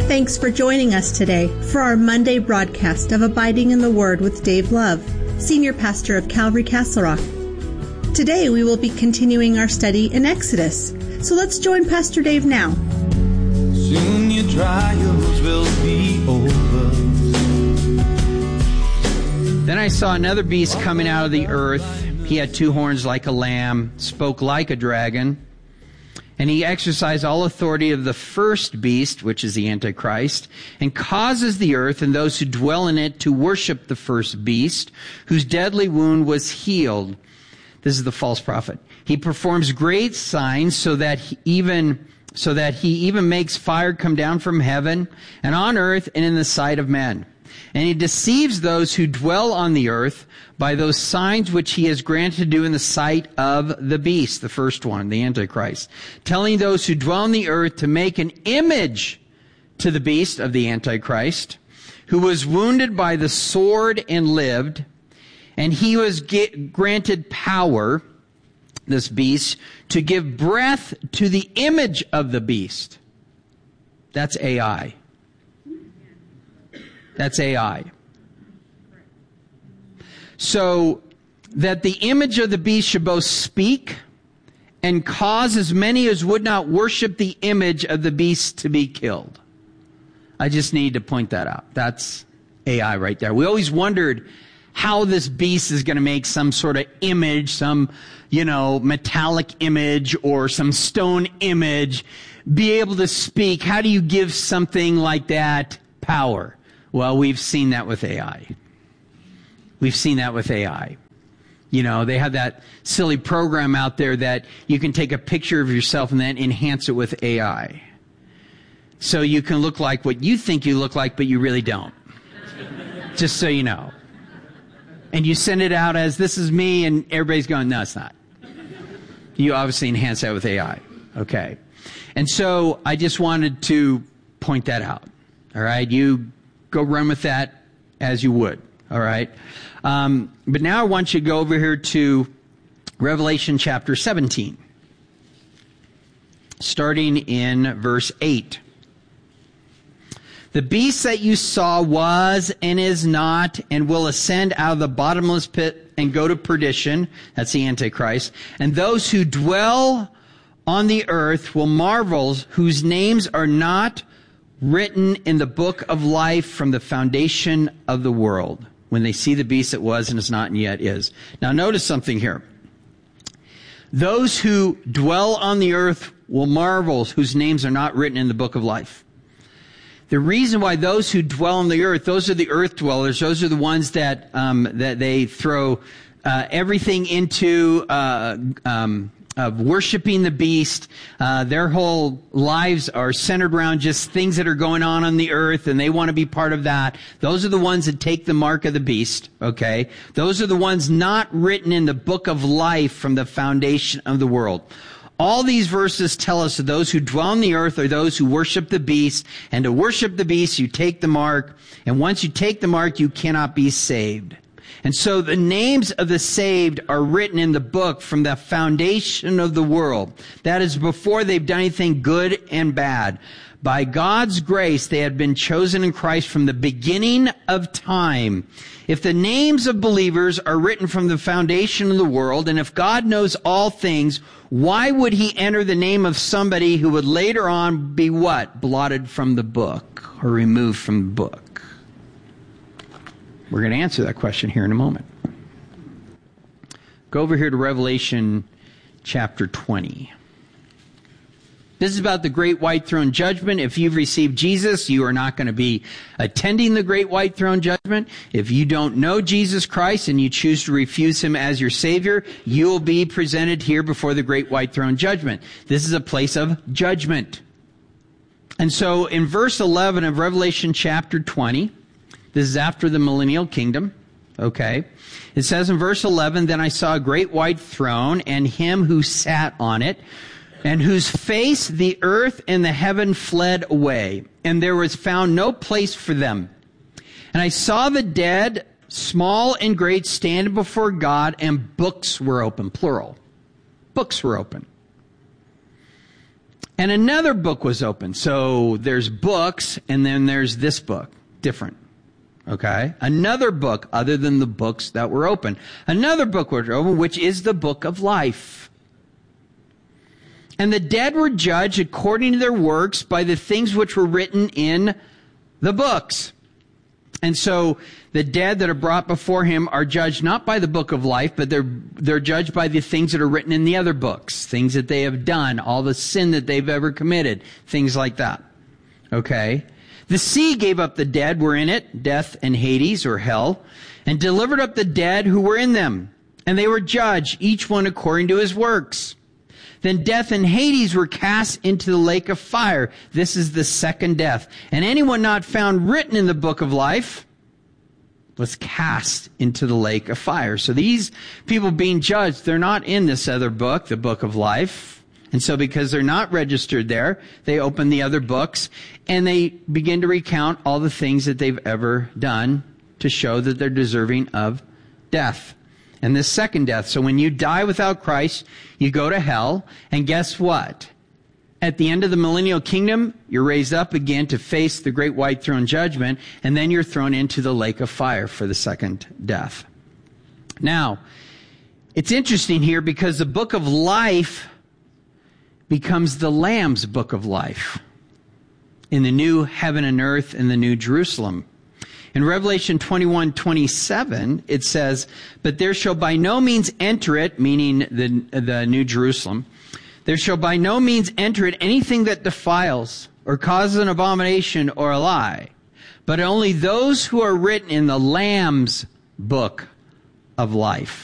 Thanks for joining us today for our Monday broadcast of Abiding in the Word with Dave Love, Senior Pastor of Calvary Castle Rock. Today we will be continuing our study in Exodus. So let's join Pastor Dave now. Soon your trials will be over. Then I saw another beast coming out of the earth. He had 2 horns like a lamb, spoke like a dragon, and he exercised all authority of the first beast, which is the Antichrist, and causes the earth and those who dwell in it to worship the first beast, whose deadly wound was healed. This is the false prophet. He performs great signs so that he even makes fire come down from heaven and on earth and in the sight of men. And he deceives those who dwell on the earth by those signs which he has granted to do in the sight of the beast, the first one, the Antichrist, telling those who dwell on the earth to make an image to the beast of the Antichrist, who was wounded by the sword and lived, and he was granted power, this beast, to give breath to the image of the beast. That's AI. That's AI. So that the image of the beast should both speak and cause as many as would not worship the image of the beast to be killed. I just need to point that out. That's AI right there. We always wondered how this beast is going to make some sort of image, some, metallic image or some stone image, be able to speak. How do you give something like that power? Well, we've seen that with AI. We've seen that with AI. They have that silly program out there that you can take a picture of yourself and then enhance it with AI. So you can look like what you think you look like, but you really don't. Just so you know. And you send it out as, this is me, and everybody's going, no, it's not. You obviously enhance that with AI. Okay. And so I just wanted to point that out. All right. You go run with that as you would. All right. But now I want you to go over here to Revelation chapter 17, starting in verse 8. The beast that you saw was and is not and will ascend out of the bottomless pit and go to perdition. That's the Antichrist. And those who dwell on the earth will marvel, whose names are not written in the book of life from the foundation of the world. When they see the beast that was and is not and yet is. Now notice something here. Those who dwell on the earth will marvel, whose names are not written in the book of life. The reason why those who dwell on the earth, those are the earth dwellers, those are the ones that they throw everything into of worshiping the beast. Their whole lives are centered around just things that are going on the earth, and they want to be part of that. Those are the ones that take the mark of the beast, okay? Those are the ones not written in the book of life from the foundation of the world. All these verses tell us that those who dwell on the earth are those who worship the beast, and to worship the beast, you take the mark, and once you take the mark, you cannot be saved. And so the names of the saved are written in the book from the foundation of the world. That is before they've done anything good and bad. By God's grace, they have been chosen in Christ from the beginning of time. If the names of believers are written from the foundation of the world, and if God knows all things, why would he enter the name of somebody who would later on be what? Blotted from the book or removed from the book? We're going to answer that question here in a moment. Go over here to Revelation chapter 20. This is about the great white throne judgment. If you've received Jesus, you are not going to be attending the great white throne judgment. If you don't know Jesus Christ and you choose to refuse him as your Savior, you will be presented here before the great white throne judgment. This is a place of judgment. And so in verse 11 of Revelation chapter 20, this is after the millennial kingdom, okay? It says in verse 11, "Then I saw a great white throne and him who sat on it, and whose face the earth and the heaven fled away, and there was found no place for them. And I saw the dead, small and great, standing before God, and books were open," plural. Books were open. And another book was opened. So there's books, and then there's this book. Different. Okay? Another book, other than the books that were open. Another book was opened, which is the book of life. And the dead were judged according to their works by the things which were written in the books. And so the dead that are brought before him are judged not by the book of life, but they're judged by the things that are written in the other books, things that they have done, all the sin that they've ever committed, things like that. Okay? The sea gave up the dead were in it, death and Hades, or hell, and delivered up the dead who were in them. And they were judged, each one according to his works. Then death and Hades were cast into the lake of fire. This is the second death. And anyone not found written in the book of life was cast into the lake of fire. So these people being judged, they're not in this other book, the book of life. And so because they're not registered there, they open the other books and they begin to recount all the things that they've ever done to show that they're deserving of death. And this second death. So when you die without Christ, you go to hell. And guess what? At the end of the millennial kingdom, you're raised up again to face the great white throne judgment. And then you're thrown into the lake of fire for the second death. Now, it's interesting here because the book of life becomes the Lamb's book of life in the new heaven and earth and the new Jerusalem. In Revelation 21:27, it says, "But there shall by no means enter it," meaning the new Jerusalem, "there shall by no means enter it anything that defiles or causes an abomination or a lie, but only those who are written in the Lamb's book of life."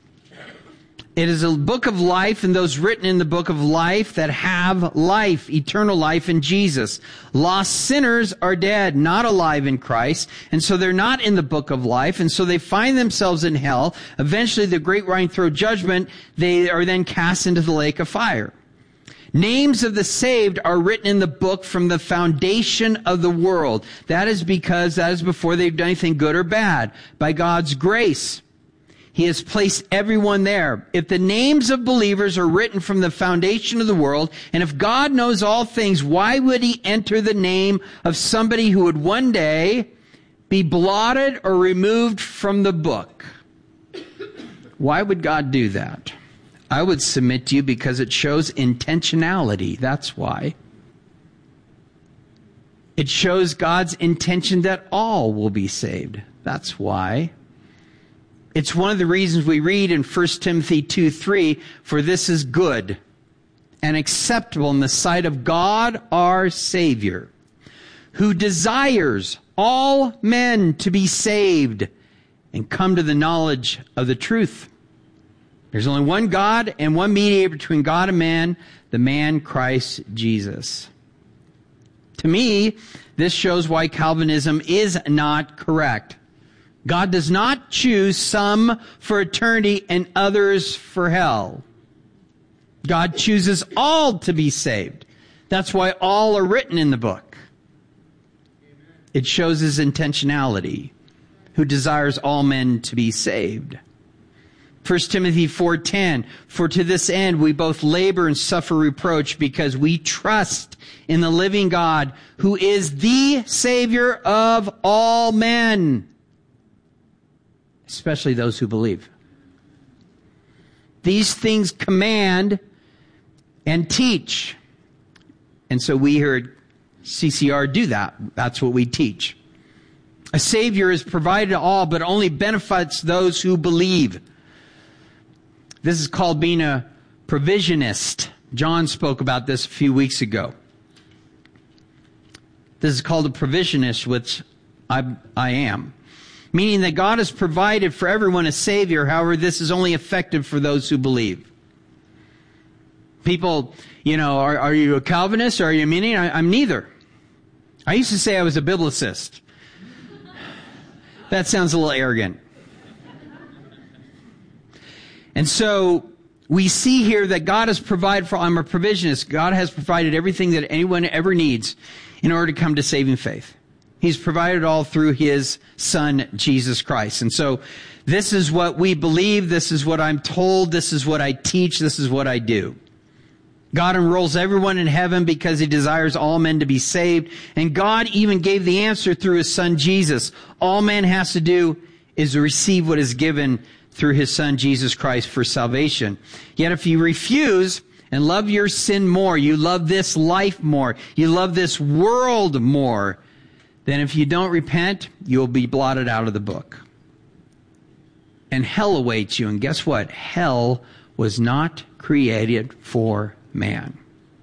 It is a book of life, and those written in the book of life that have life, eternal life in Jesus. Lost sinners are dead, not alive in Christ, and so they're not in the book of life, and so they find themselves in hell. Eventually, the great white throne judgment, they are then cast into the lake of fire. Names of the saved are written in the book from the foundation of the world. That is because that is before they've done anything good or bad. By God's grace, He has placed everyone there. If the names of believers are written from the foundation of the world, and if God knows all things, why would He enter the name of somebody who would one day be blotted or removed from the book? Why would God do that? I would submit to you because it shows intentionality. That's why. It shows God's intention that all will be saved. That's why. It's one of the reasons we read in 1 Timothy 2:3, "For this is good and acceptable in the sight of God our Savior, who desires all men to be saved and come to the knowledge of the truth." There's only one God and one mediator between God and man, the man Christ Jesus. To me, this shows why Calvinism is not correct. God does not choose some for eternity and others for hell. God chooses all to be saved. That's why all are written in the book. It shows His intentionality, who desires all men to be saved. 1 Timothy 4:10, "For to this end we both labor and suffer reproach because we trust in the living God, who is the Savior of all men, especially those who believe." These things command and teach. And so we here at CCR do that. That's what we teach. A Savior is provided to all, but only benefits those who believe. This is called being a provisionist. John spoke about this a few weeks ago. This is called a provisionist, which I am. Meaning that God has provided for everyone a Savior. However, this is only effective for those who believe. People, are you a Calvinist or are you a Arminian? I'm neither. I used to say I was a biblicist. That sounds a little arrogant. And so we see here that God has provided for, I'm a provisionist. God has provided everything that anyone ever needs in order to come to saving faith. He's provided all through His Son, Jesus Christ. And so this is what we believe. This is what I'm told. This is what I teach. This is what I do. God enrolls everyone in heaven because he desires all men to be saved. And God even gave the answer through his son Jesus. All man has to do is receive what is given through his son Jesus Christ for salvation. Yet if you refuse and love your sin more, you love this life more, you love this world more, then if you don't repent, you'll be blotted out of the book. And hell awaits you. And guess what? Hell was not created for man.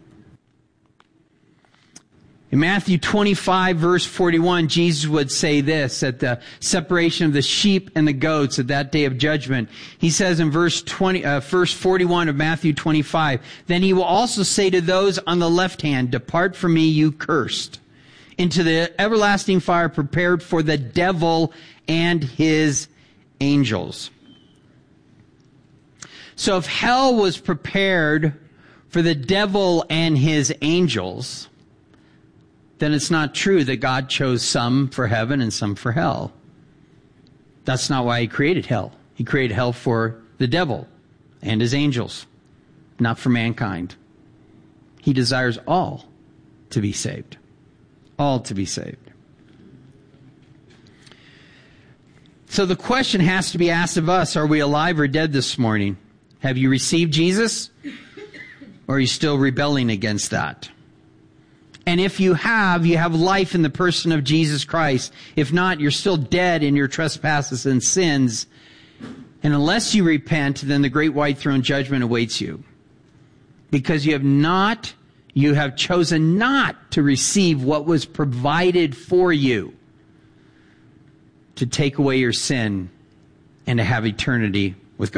In Matthew 25, verse 41, Jesus would say this at the separation of the sheep and the goats at that day of judgment. He says in verse 41 of Matthew 25, "Then he will also say to those on the left hand, 'Depart from me, you cursed, into the everlasting fire prepared for the devil and his angels.'" So if hell was prepared for the devil and his angels, then it's not true that God chose some for heaven and some for hell. That's not why he created hell. He created hell for the devil and his angels, not for mankind. He desires all to be saved. All to be saved. So the question has to be asked of us, are we alive or dead this morning? Have you received Jesus? Or are you still rebelling against that? And if you have life in the person of Jesus Christ. If not, you're still dead in your trespasses and sins. And unless you repent, then the great white throne judgment awaits you. Because you have chosen not to receive what was provided for you to take away your sin and to have eternity